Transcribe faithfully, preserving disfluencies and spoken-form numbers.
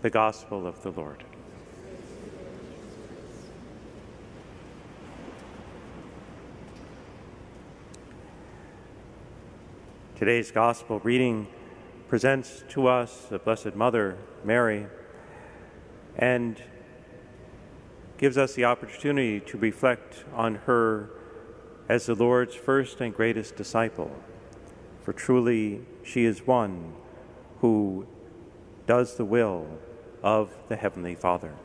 The Gospel of the Lord. Today's Gospel reading presents to us the Blessed Mother, Mary, and gives us the opportunity to reflect on her as the Lord's first and greatest disciple. For truly she is one who does the will of the Heavenly Father.